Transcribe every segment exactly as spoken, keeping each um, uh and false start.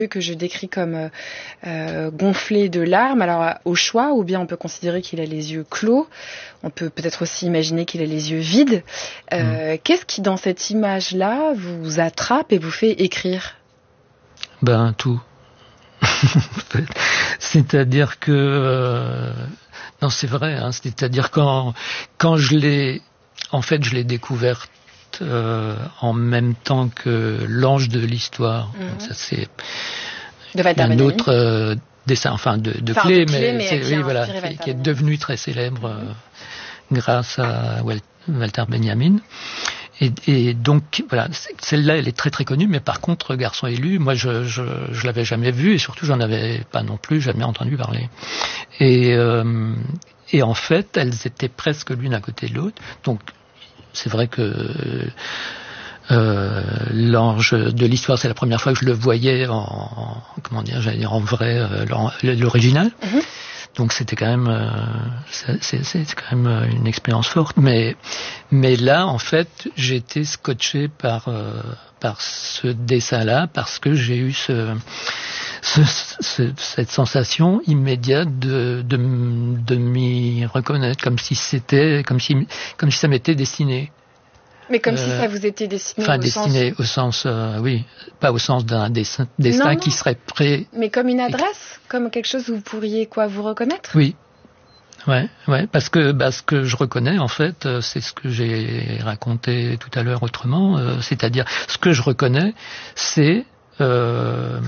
que je décris comme euh, gonflé de larmes. Alors au choix, ou bien on peut considérer qu'il a les yeux clos, on peut peut-être aussi imaginer qu'il a les yeux vides. Euh, mmh. Qu'est-ce qui dans cette image-là vous attrape et vous fait écrire ? Ben tout. C'est-à-dire que euh, non, c'est vrai. Hein, c'est-à-dire quand quand je l'ai, en fait, je l'ai découverte euh, en même temps que l'ange de l'histoire. Mmh. Donc ça c'est de un autre euh, dessin, enfin de, de enfin, clé, de mais, mais c'est, oui, voilà, qui, qui est devenu très célèbre mmh. euh, grâce à Walter Benjamin. Et, et donc voilà, celle-là, elle est très très connue, mais par contre, Garçon élu, moi je je, je l'avais jamais vue et surtout j'en avais pas non plus jamais entendu parler. Et euh, et en fait, elles étaient presque l'une à côté de l'autre. Donc c'est vrai que euh, l'ange de l'histoire, c'est la première fois que je le voyais en, en comment dire, j'allais dire en vrai, euh, l'original. Mm-hmm. Donc c'était quand même, euh, c'est, c'est, c'est quand même une expérience forte. Mais, mais là, en fait, j'ai été scotché par euh, par ce dessin-là parce que j'ai eu ce, ce, ce cette sensation immédiate de de, de m'y reconnaître, comme si c'était, comme si comme si ça m'était destiné. Mais comme euh, si ça vous était destiné enfin, au destiné sens... au sens, euh, oui, pas au sens d'un dessin, dessin non, non. qui serait prêt. Mais comme une adresse, comme quelque chose où vous pourriez quoi vous reconnaître. Oui, ouais, ouais, parce que bah, ce que je reconnais en fait, euh, c'est ce que j'ai raconté tout à l'heure autrement, euh, c'est-à-dire ce que je reconnais, c'est euh,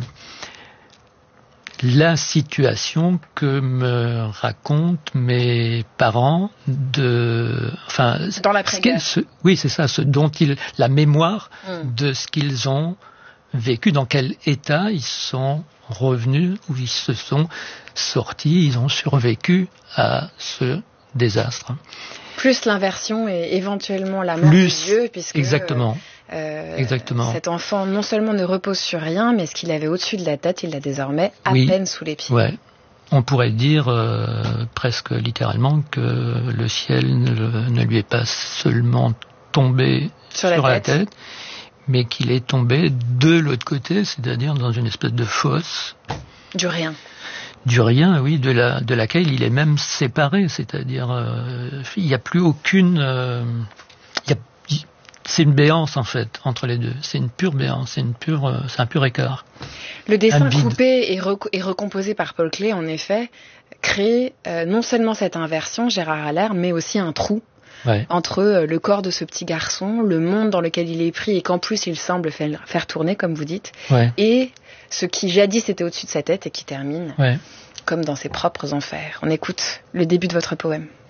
la situation que me racontent mes parents de, enfin, dans l'après-guerre. Ce, oui, c'est ça, ce dont ils, la mémoire mm. de ce qu'ils ont vécu, dans quel état ils sont revenus, où ils se sont sortis, ils ont survécu à ce désastre. Plus l'inversion et éventuellement la mort Plus, des yeux, puisque exactement. Euh, Exactement. Cet enfant non seulement ne repose sur rien, mais ce qu'il avait au-dessus de la tête, il l'a désormais à oui, peine sous les pieds. Ouais. On pourrait dire euh, presque littéralement que le ciel ne, ne lui est pas seulement tombé sur, sur la, la tête. tête, mais qu'il est tombé de l'autre côté, c'est-à-dire dans une espèce de fosse. Du rien. Du rien, oui, de, la, de laquelle il est même séparé, c'est-à-dire euh, il n'y a plus aucune... Euh, il y a, c'est une béance en fait entre les deux. C'est une pure béance, c'est une pure, euh, c'est un pur écart. Le dessin coupé et, rec- et recomposé par Paul Klee, en effet, crée euh, non seulement cette inversion, Gérard Allaire, mais aussi un trou ouais. entre euh, le corps de ce petit garçon, le monde dans lequel il est pris et qu'en plus il semble faire, faire tourner, comme vous dites, ouais. et ce qui jadis était au-dessus de sa tête et qui termine ouais. comme dans ses propres enfers. On écoute le début de votre poème.